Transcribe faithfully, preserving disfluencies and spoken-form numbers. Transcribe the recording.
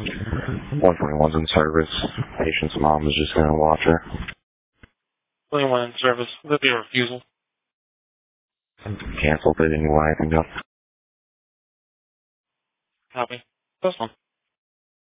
one twenty-one's in service. Patient's mom is just going to watch her. twenty-one in service. Will there be a refusal? Cancel. They didn't want anything done. Copy. This one.